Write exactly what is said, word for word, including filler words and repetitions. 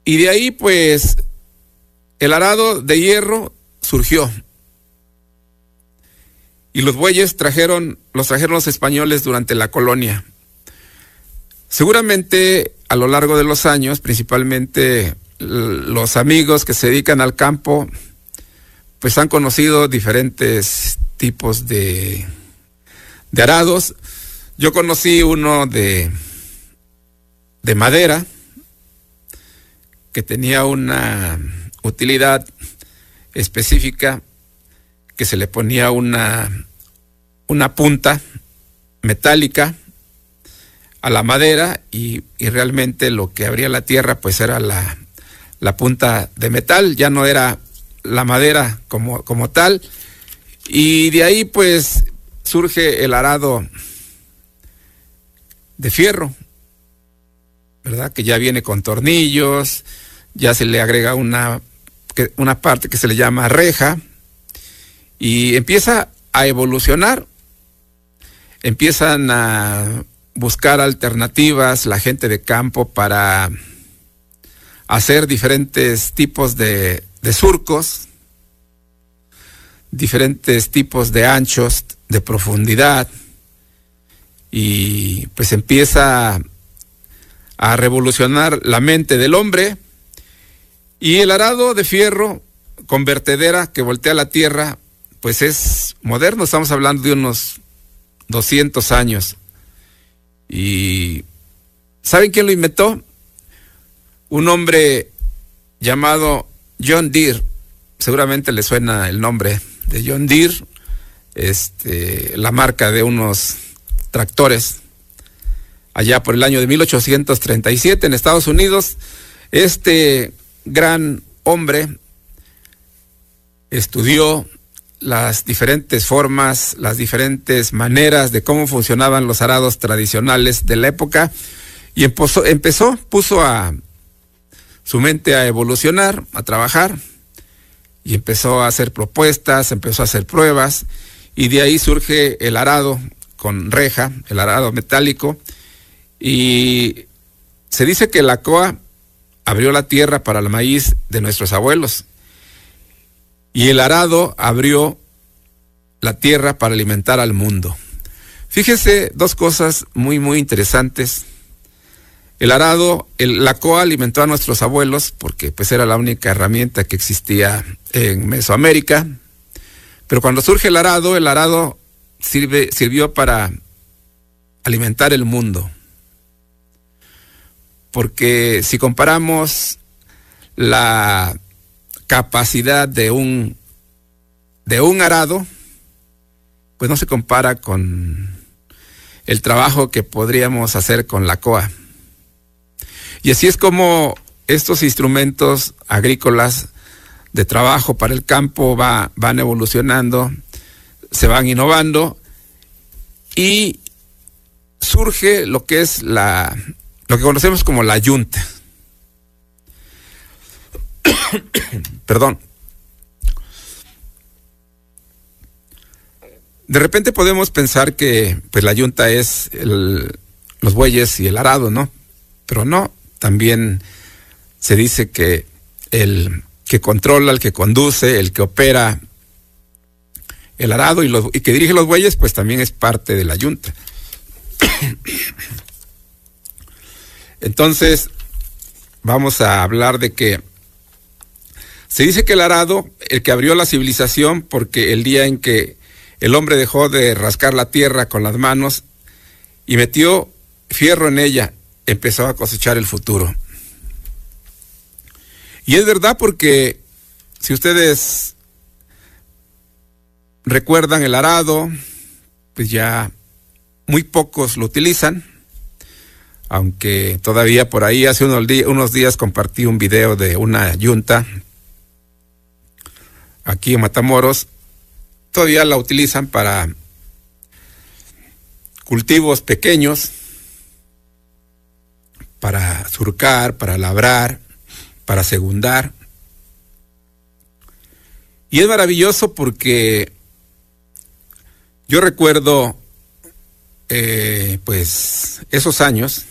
Y de ahí, pues, el arado de hierro surgió. Y los bueyes trajeron, los trajeron los españoles durante la colonia. Seguramente a lo largo de los años, principalmente los amigos que se dedican al campo, pues han conocido diferentes tipos de, de arados. Yo conocí uno de, de madera, que tenía una utilidad específica, que se le ponía una, una punta metálica a la madera y, y realmente lo que abría la tierra pues era la, la punta de metal, ya no era la madera como, como tal, y de ahí pues surge el arado de fierro, ¿verdad? Que ya viene con tornillos, ya se le agrega una, una parte que se le llama reja, y empieza a evolucionar, empiezan a buscar alternativas la gente de campo para hacer diferentes tipos de, de surcos, diferentes tipos de anchos, de profundidad, y pues empieza a revolucionar la mente del hombre. Y el arado de fierro con vertedera que voltea la tierra pues es moderno, estamos hablando de unos doscientos años. Y ¿saben quién lo inventó? Un hombre llamado John Deere. Seguramente le suena el nombre de John Deere, este, la marca de unos tractores, allá por el año de mil ochocientos treinta y siete en Estados Unidos. Este gran hombre estudió las diferentes formas, las diferentes maneras de cómo funcionaban los arados tradicionales de la época, y empezó, empezó puso a su mente a evolucionar, a trabajar, y empezó a hacer propuestas, empezó a hacer pruebas, y de ahí surge el arado con reja, el arado metálico, y se dice que la coa abrió la tierra para el maíz de nuestros abuelos, y el arado abrió la tierra para alimentar al mundo. Fíjese, dos cosas muy, muy interesantes. El arado, el, la coa alimentó a nuestros abuelos porque pues era la única herramienta que existía en Mesoamérica. Pero cuando surge el arado, el arado sirve, sirvió para alimentar el mundo. Porque si comparamos la capacidad de un de un arado, pues no se compara con el trabajo que podríamos hacer con la coa. Y así es como estos instrumentos agrícolas de trabajo para el campo va, van evolucionando, se van innovando, y surge lo que es la lo que conocemos como la yunta. Perdón. De repente podemos pensar que pues la yunta es el, los bueyes y el arado, ¿no? Pero no, también se dice que el que controla, el que conduce, el que opera el arado y, los, y que dirige los bueyes, pues también es parte de la yunta. Entonces, vamos a hablar de que se dice que el arado, el que abrió la civilización, porque el día en que el hombre dejó de rascar la tierra con las manos y metió fierro en ella, empezó a cosechar el futuro. Y es verdad, porque si ustedes recuerdan el arado, pues ya muy pocos lo utilizan, aunque todavía por ahí hace unos, di- unos días compartí un video de una yunta aquí en Matamoros. Todavía la utilizan para cultivos pequeños, para surcar, para labrar, para segundar. Y es maravilloso porque yo recuerdo eh, pues esos años